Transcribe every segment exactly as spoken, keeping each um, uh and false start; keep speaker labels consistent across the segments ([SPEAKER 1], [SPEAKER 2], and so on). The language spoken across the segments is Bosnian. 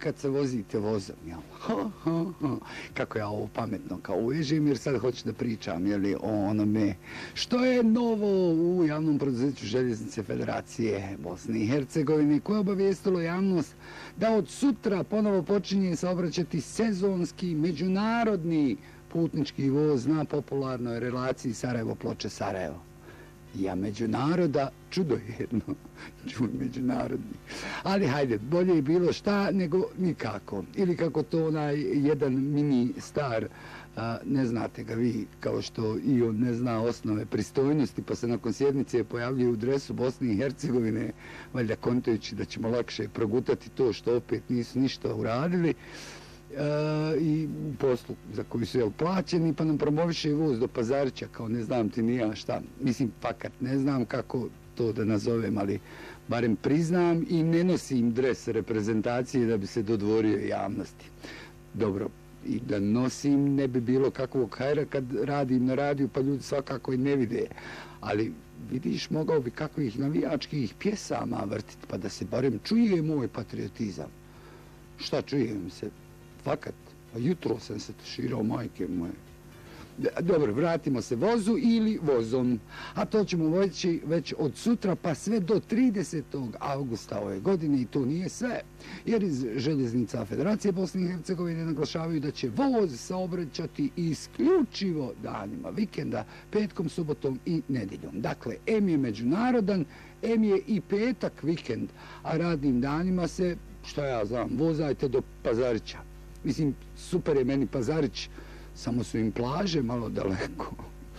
[SPEAKER 1] kad se vozite vozom, jel? Ha, ha, ha. Kako ja ovo pametno kao uvežim, jer sad hoću da pričam, jel, o onome što je novo u javnom preduzeću Željeznice Federacije Bosne i Hercegovine, koje je obavijestilo javnost da od sutra ponovo počinje saobraćati sezonski međunarodni putnički voz na popularnoj relaciji Sarajevo-Ploče-Sarajevo. Ja međunaroda, čudo jedno, čuj međunarodni. Ali hajde, bolje je bilo šta nego nikako. Ili kako to onaj jedan mini star, a, ne znate ga vi, kao što i on ne zna osnove pristojnosti, pa se nakon sjednice pojavljuje u dresu Bosne i Hercegovine, valjda kontajući da ćemo lakše progutati to što opet nisu ništa uradili, Uh, i poslu za koju su jel plaćeni, pa nam promoviše i voz do Pazarića, kao ne znam ti nija šta. Mislim, fakat ne znam kako to da nazovem, ali barem priznam i ne nosim dres reprezentacije da bi se dodvorio javnosti. Dobro, i da nosim ne bi bilo kakvog hajra kad radim na radiju, pa ljudi svakako i ne vide. Ali vidiš, mogao bi kakvih navijačkih pjesama vrtiti, pa da se barem čuje moj patriotizam. Šta čujem se? Fakat, a jutro sam se tuširao, majke moje. Dobro, vratimo se vozu ili vozom. A to ćemo voći već od sutra pa sve do tridesetog avgusta ove godine i to nije sve. Jer iz Željeznica Federacije Bosne i Hercegovine naglašavaju da će voz saobraćati isključivo danima vikenda, petkom, subotom i nedjeljom. Dakle, em je međunarodan, em je i petak vikend, a radnim danima se, što ja znam, vozajte do Pazarića. Mislim, super je meni Pazarić, samo su im plaže malo daleko.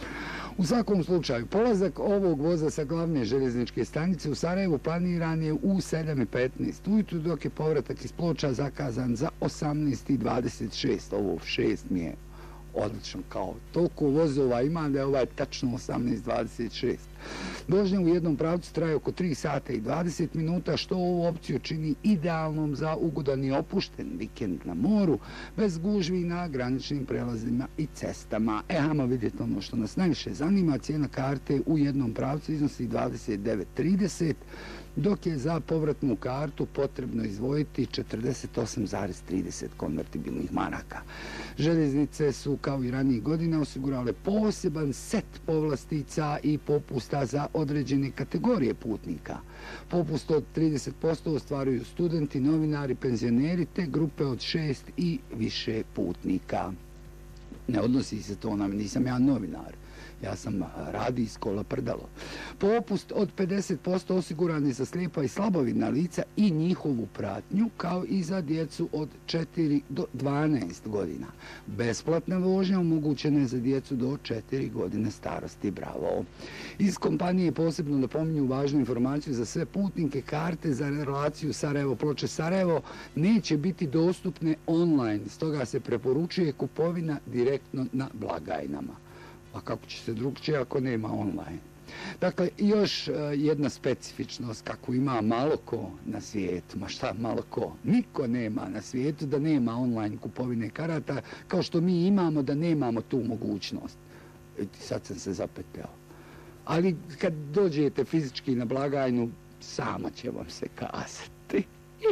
[SPEAKER 1] U svakom slučaju, polazak ovog voza sa glavne željezničke stanice u Sarajevu planiran je u sedam i petnaest ujutru, dok je povratak iz Ploča zakazan za osamnaest i dvadeset šest. Ovo šest mi je odlično, kao toliko vozova ima da je ovaj tačno osamnaest dvadeset šest. Vožnja u jednom pravcu traje oko tri sata i dvadeset minuta, što ovu opciju čini idealnom za ugodan i opušten vikend na moru, bez gužvi na graničnim prelazima i cestama. E, hajmo vidjeti ono što nas najviše zanima. Cijena karte u jednom pravcu iznosi dvadeset devet trideset, dok je za povratnu kartu potrebno izdvojiti četrdeset osam zarez trideset konvertibilnih maraka. Željeznice su, kao i ranijih godina, osigurale poseban set povlastica i popusta za određene kategorije putnika. Popust od trideset posto ostvaruju studenti, novinari, penzioneri te grupe od šest i više putnika. Ne odnosi se to na, nisam ja novinar. Ja sam radijsko laprdalo. Popust od pedeset posto osiguran je za slijepa i slabovidna lica i njihovu pratnju, kao i za djecu od četiri do dvanaest godina. Besplatna vožnja omogućena je za djecu do četiri godine starosti. Bravo! Iz kompanije posebno napominju važnu informaciju za sve putnike. Karte za relaciju Sarajevo-Ploče-Sarajevo neće biti dostupne online, stoga se preporučuje kupovina direktno na blagajnama. A kako će se drugčije ako nema online? Dakle, još jedna specifičnost kako ima malo ko na svijetu. Ma šta malo ko? Niko nema na svijetu da nema online kupovine karata, kao što mi imamo da nemamo tu mogućnost. Sad sam se zapetljao. Ali kad dođete fizički na blagajnu, sama će vam se kazati. I,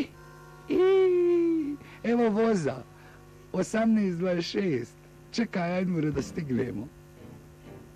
[SPEAKER 1] i, evo voza, osamnaest dvadeset šest. Čekaj, ajmo da stignemo.